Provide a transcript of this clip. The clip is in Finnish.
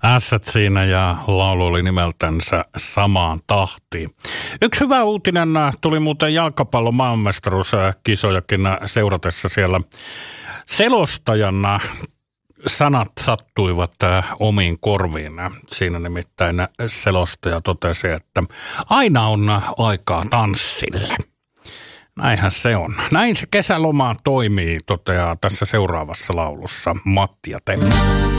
Ässät siinä ja laulu oli nimeltänsä Samaan tahtiin. Yksi hyvä uutinen tuli muuten jalkapallon maailmanmestaruuskisojakin seuratessa siellä. Selostajana sanat sattuivat omiin korviin. Siinä nimittäin selostaja totesi, että aina on aikaa tanssille. Näinhän se on. Näin se kesäloma toimii, toteaa tässä seuraavassa laulussa Matti ja Teppo.